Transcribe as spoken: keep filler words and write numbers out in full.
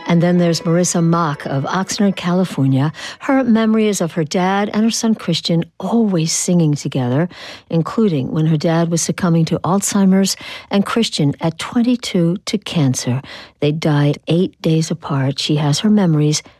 And then there's Marissa Mock of Oxnard, California. Her memory is of her dad and her son Christian always singing together, including when her dad was succumbing to Alzheimer's and Christian at twenty-two to cancer. They died eight days apart. She has her memories